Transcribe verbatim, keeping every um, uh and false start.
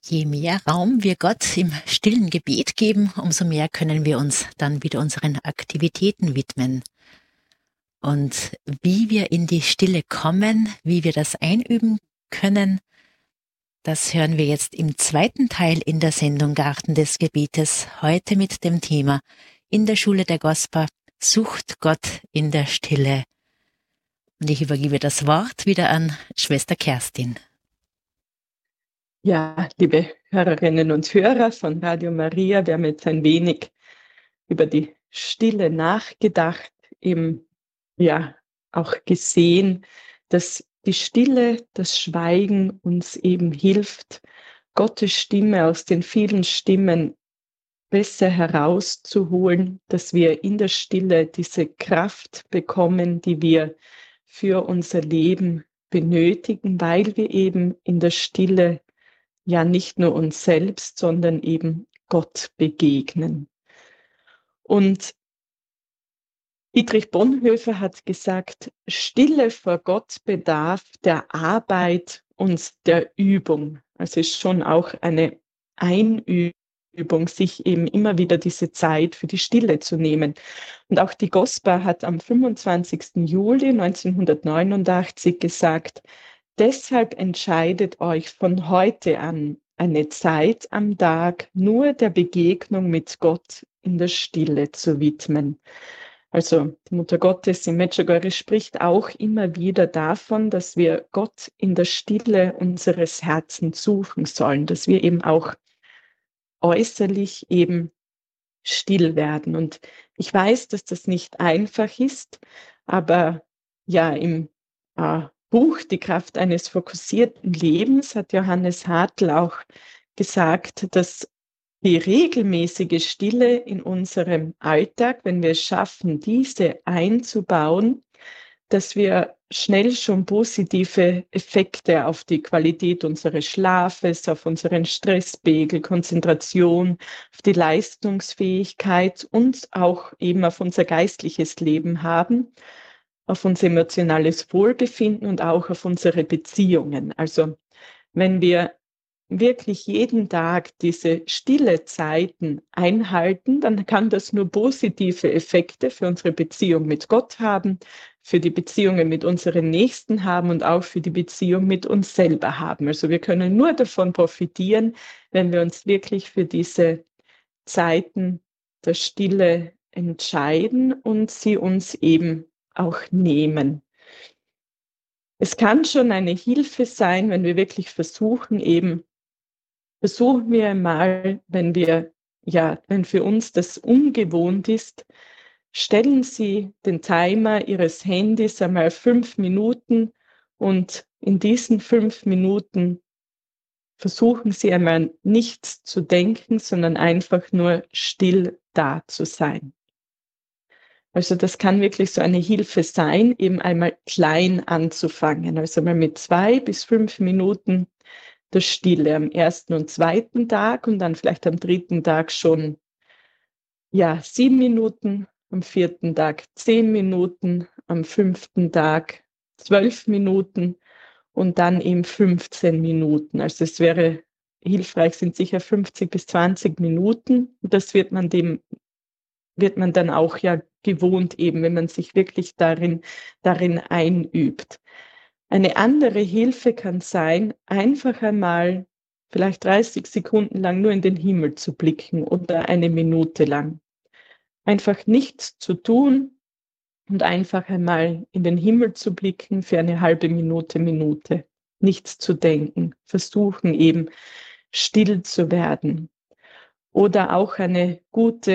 Je mehr Raum wir Gott im stillen Gebet geben, umso mehr können wir uns dann wieder unseren Aktivitäten widmen. Und wie wir in die Stille kommen, wie wir das einüben können, das hören wir jetzt im zweiten Teil in der Sendung Garten des Gebetes, heute mit dem Thema In der Schule der Gosper, sucht Gott in der Stille. Und ich übergebe das Wort wieder an Schwester Kerstin. Ja, liebe Hörerinnen und Hörer von Radio Maria, wir haben jetzt ein wenig über die Stille nachgedacht, eben ja auch gesehen, dass die Stille, das Schweigen uns eben hilft, Gottes Stimme aus den vielen Stimmen besser herauszuholen, dass wir in der Stille diese Kraft bekommen, die wir für unser Leben benötigen, weil wir eben in der Stille ja nicht nur uns selbst, sondern eben Gott begegnen. Und Dietrich Bonhoeffer hat gesagt, Stille vor Gott bedarf der Arbeit und der Übung. Also ist schon auch eine Einübung, sich eben immer wieder diese Zeit für die Stille zu nehmen. Und auch die Gosper hat am fünfundzwanzigsten Juli neunzehnhundertneunundachtzig gesagt, deshalb entscheidet euch von heute an eine Zeit am Tag nur der Begegnung mit Gott in der Stille zu widmen. Also die Mutter Gottes im Medjugorje spricht auch immer wieder davon, dass wir Gott in der Stille unseres Herzens suchen sollen, dass wir eben auch äußerlich eben still werden. Und ich weiß, dass das nicht einfach ist, aber ja, im äh, Buch Die Kraft eines fokussierten Lebens hat Johannes Hartl auch gesagt, dass die regelmäßige Stille in unserem Alltag, wenn wir es schaffen, diese einzubauen, dass wir schnell schon positive Effekte auf die Qualität unseres Schlafes, auf unseren Stresspegel, Konzentration, auf die Leistungsfähigkeit und auch eben auf unser geistliches Leben haben, auf unser emotionales Wohlbefinden und auch auf unsere Beziehungen. Also wenn wir wirklich jeden Tag diese stille Zeiten einhalten, dann kann das nur positive Effekte für unsere Beziehung mit Gott haben, für die Beziehungen mit unseren Nächsten haben und auch für die Beziehung mit uns selber haben. Also wir können nur davon profitieren, wenn wir uns wirklich für diese Zeiten der Stille entscheiden und sie uns eben auch nehmen. Es kann schon eine Hilfe sein, wenn wir wirklich versuchen, eben Versuchen wir einmal, wenn wir, ja, wenn für uns das ungewohnt ist, stellen Sie den Timer Ihres Handys einmal fünf Minuten und in diesen fünf Minuten versuchen Sie einmal nichts zu denken, sondern einfach nur still da zu sein. Also das kann wirklich so eine Hilfe sein, eben einmal klein anzufangen, also mal mit zwei bis fünf Minuten der Stille am ersten und zweiten Tag und dann vielleicht am dritten Tag schon ja, sieben Minuten, am vierten Tag zehn Minuten, am fünften Tag zwölf Minuten und dann eben fünfzehn Minuten. Also es wäre hilfreich, sind sicher fünfzig bis zwanzig Minuten. Das wird man dem, wird man dann auch ja gewohnt eben, wenn man sich wirklich darin, darin einübt. Eine andere Hilfe kann sein, einfach einmal vielleicht dreißig Sekunden lang nur in den Himmel zu blicken oder eine Minute lang. Einfach nichts zu tun und einfach einmal in den Himmel zu blicken für eine halbe Minute, Minute. Nichts zu denken, versuchen eben still zu werden. Oder auch eine gute